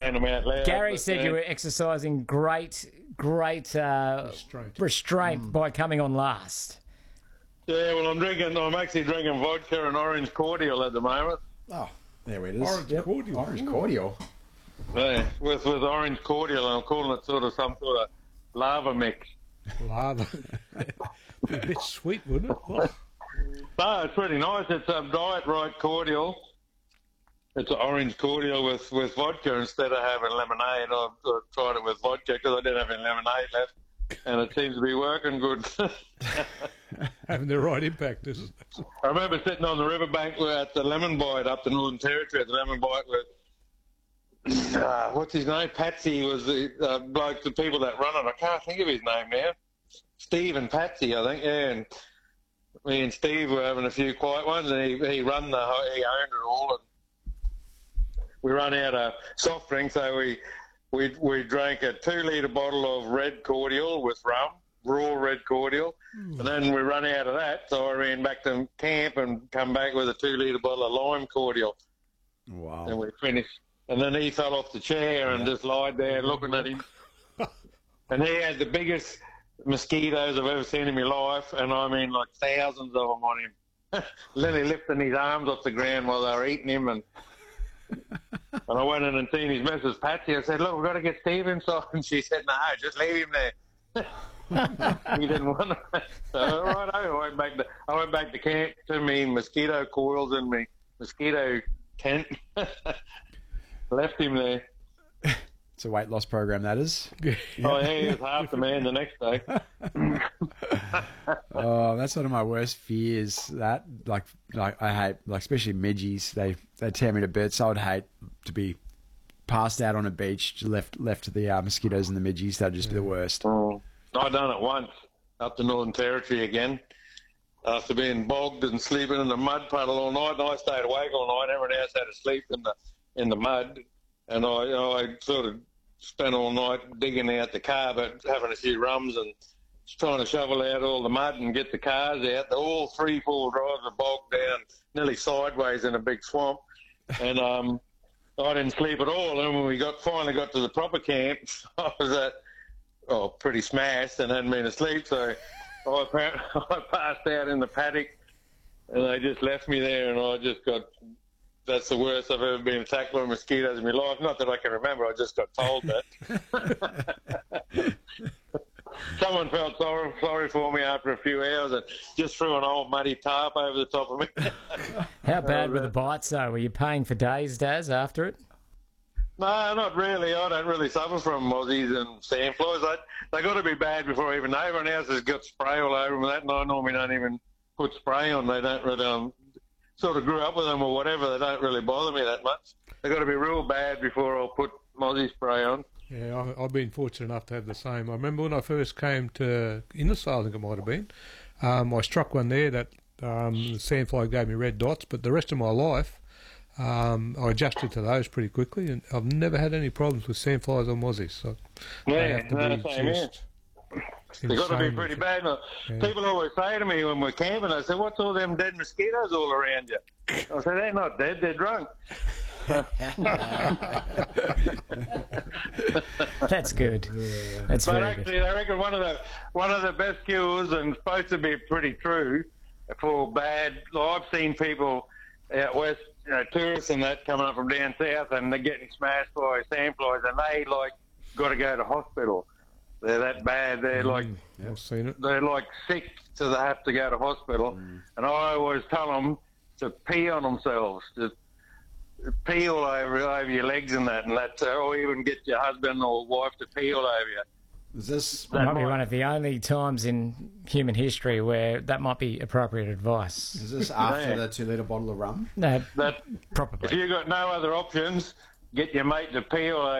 saying them out loud. Gary said you were exercising great restraint by coming on last. Yeah, well, I'm actually drinking vodka and orange cordial at the moment. Oh, there it is. Orange cordial. Orange cordial. Yeah, with orange cordial, and I'm calling it sort of some sort of lava mix. Lava. A bit sweet, wouldn't it? What? No, it's pretty nice. It's a Diet Right cordial. It's an orange cordial with vodka instead of having lemonade. I tried it with vodka because I didn't have any lemonade left, and it seems to be working good. Having the right impact, isn't it? I remember sitting on the riverbank at the Lemon Bite up the Northern Territory at the Lemon Bite with, what's his name? Patsy was the bloke, the people that run it. I can't think of his name now. Steve and Patsy, I think, yeah. And me and Steve were having a few quiet ones, and he owned it all. And we run out of soft drinks, so we drank a 2-litre bottle of red cordial with rum, raw red cordial, and then we run out of that, so I ran back to camp and come back with a 2-litre bottle of lime cordial. Wow. And we finished. And then he fell off the chair and just lied there looking at him. And he had the biggest mosquitoes I've ever seen in my life, and I mean like thousands of them on him. Literally lifting his arms off the ground while they were eating him. And I went in and seen his missus Patsy. I said, look, we've got to get Steve inside. And she said, no, just leave him there. He didn't want to. So, right, I went back to camp to me mosquito coils and me mosquito tent. Left him there. It's a weight loss program, that is. Oh, yeah, he was half the man the next day. Oh, that's one of my worst fears. That like I hate, like, especially midgies. They tear me to bits. I would hate to be passed out on a beach, left to the mosquitoes and the midgies. That'd just be the worst. I done it once up the Northern Territory again. After being bogged and sleeping in the mud puddle all night, and I stayed awake all night. Everyone else had to sleep in the mud, and I sort of spent all night digging out the car, but having a few rums and trying to shovel out all the mud and get the cars out. All 3-4 drives are bogged down nearly sideways in a big swamp, and I didn't sleep at all. And when we finally got to the proper camp, I was pretty smashed and hadn't been asleep, so I passed out in the paddock, and they just left me there, and I just got. That's the worst I've ever been attacked by mosquitoes in my life. Not that I can remember, I just got told that. Someone felt sorry for me after a few hours and just threw an old muddy tarp over the top of me. How bad were the bites, though? Were you paying for days, Daz, after it? No, not really. I don't really suffer from mozzies and sandflies. They got to be bad before I even know. Everyone else has got spray all over them and that, and I normally don't even put spray on. They don't really... sort of grew up with them or whatever, they don't really bother me that much. They've got to be real bad before I'll put mozzie spray on. Yeah, I've been fortunate enough to have the same. I remember when I first came to Innisfail, I think it might have been, I struck one there that the sandfly gave me red dots, but the rest of my life I adjusted to those pretty quickly, and I've never had any problems with sandflies or mozzies. So yeah, same here. They've got to be pretty bad. Yeah. People always say to me when we're camping, I say, what's all them dead mosquitoes all around you? I say, they're not dead, they're drunk. That's good. That's but very actually, good. I reckon one of the best cures, and supposed to be pretty true, for bad... I've seen people out west, tourists and that, coming up from down south, and they're getting smashed by sandflies, and they, got to go to hospital. They're that bad. They're I've seen it. They're sick, so they have to go to hospital. And I always tell them to pee on themselves, to pee all over your legs and that, or even get your husband or wife to pee all over you. Is this... That might be one of the only times in human history where that might be appropriate advice. Is this after the 2-litre bottle of rum? No, That probably. if you've got no other options, get your mate to pee all over